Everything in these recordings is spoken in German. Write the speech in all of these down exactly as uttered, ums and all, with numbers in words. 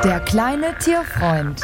Der kleine Tierfreund.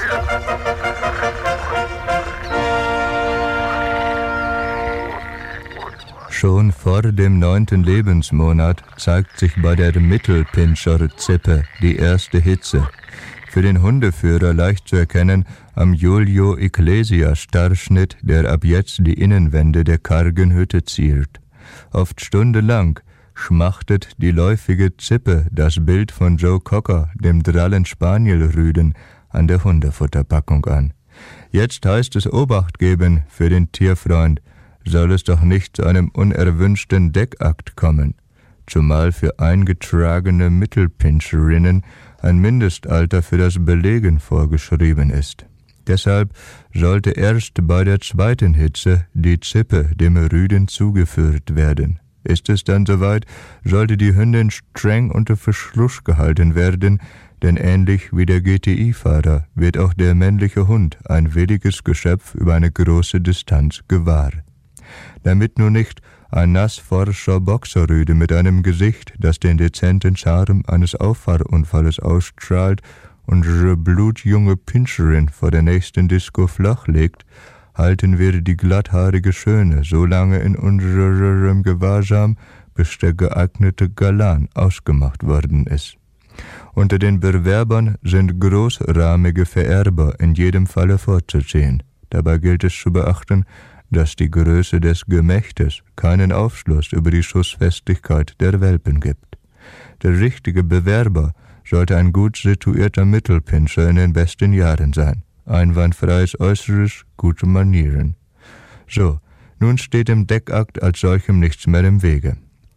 Schon vor dem neunten Lebensmonat zeigt sich bei der Mittelpinscher-Zippe die erste Hitze. Für den Hundeführer leicht zu erkennen am Julio Iglesias-Starrschnitt, der ab jetzt die Innenwände der kargen Hütte ziert. Oft stundenlang schmachtet die läufige Zippe das Bild von Joe Cocker, dem drallen Spanielrüden, an der Hundefutterpackung an. Jetzt heißt es Obacht geben für den Tierfreund, soll es doch nicht zu einem unerwünschten Deckakt kommen, zumal für eingetragene Mittelpinscherinnen ein Mindestalter für das Belegen vorgeschrieben ist. Deshalb sollte erst bei der zweiten Hitze die Zippe dem Rüden zugeführt werden. Ist es dann soweit, sollte die Hündin streng unter Verschluss gehalten werden, denn ähnlich wie der G T I-Fahrer wird auch der männliche Hund ein williges Geschöpf über eine große Distanz gewahr. Damit nur nicht ein nassforscher Boxerrüde mit einem Gesicht, das den dezenten Charme eines Auffahrunfalles ausstrahlt, unsere blutjunge Pinscherin vor der nächsten Disco flach legt, halten wir die glatthaarige Schöne so lange in unserem Gewahrsam, bis der geeignete Galan ausgemacht worden ist. Unter den Bewerbern sind großrahmige Vererber in jedem Falle vorzuziehen. Dabei gilt es zu beachten, dass die Größe des Gemächtes keinen Aufschluss über die Schussfestigkeit der Welpen gibt. Der richtige Bewerber sollte ein gut situierter Mittelpinscher in den besten Jahren sein. Einwandfreies Äußeres, gute Manieren. So, nun steht dem Deckakt als solchem nichts mehr im Wege.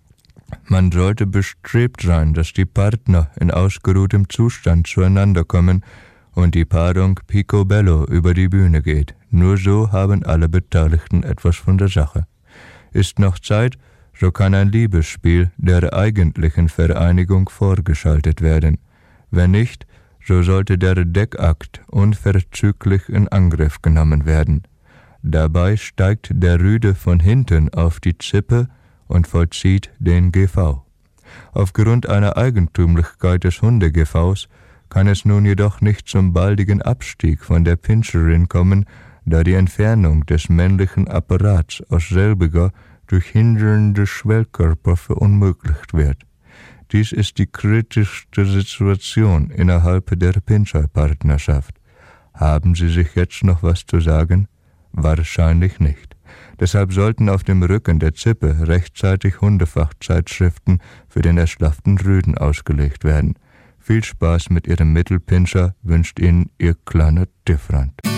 Man sollte bestrebt sein, dass die Partner in ausgeruhtem Zustand zueinander kommen und die Paarung picobello über die Bühne geht. Nur so haben alle Beteiligten etwas von der Sache. Ist noch Zeit, so kann ein Liebesspiel der eigentlichen Vereinigung vorgeschaltet werden. Wenn nicht, so sollte der Deckakt unverzüglich in Angriff genommen werden. Dabei steigt der Rüde von hinten auf die Zippe und vollzieht den G V. Aufgrund einer Eigentümlichkeit des Hunde-G Vs kann es nun jedoch nicht zum baldigen Abstieg von der Pinscherin kommen, da die Entfernung des männlichen Apparats aus selbiger durch hindernde Schwellkörper verunmöglicht wird. Dies ist die kritischste Situation innerhalb der Pinscherpartnerschaft. Haben Sie sich jetzt noch was zu sagen? Wahrscheinlich nicht. Deshalb sollten auf dem Rücken der Zippe rechtzeitig Hundefachzeitschriften für den erschlafften Rüden ausgelegt werden. Viel Spaß mit Ihrem Mittelpinscher wünscht Ihnen Ihr kleiner Tierfreund.